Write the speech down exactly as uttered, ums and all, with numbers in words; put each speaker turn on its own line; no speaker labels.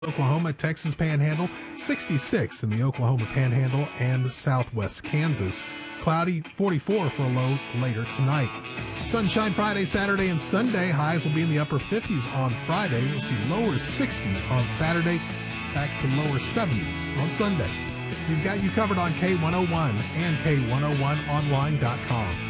Oklahoma, Texas Panhandle, sixty-six in the Oklahoma Panhandle and southwest Kansas. Cloudy, forty-four for a low later tonight. Sunshine Friday, Saturday, and Sunday. Highs will be in the upper fifties on Friday. We'll see lower sixties on Saturday, back to lower seventies on Sunday. We've got you covered on K one oh one and K one oh one online dot com.